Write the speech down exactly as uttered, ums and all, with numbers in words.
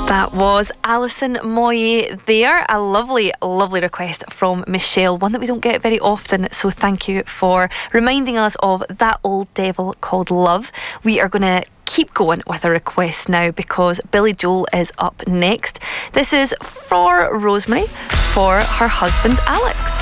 That was Alison Moye there. A lovely, lovely request from Michelle, one that we don't get very often, so thank you for reminding us of That Old Devil Called Love. We are going to keep going with a request now because Billy Joel is up next. This is for Rosemary, for her husband Alex.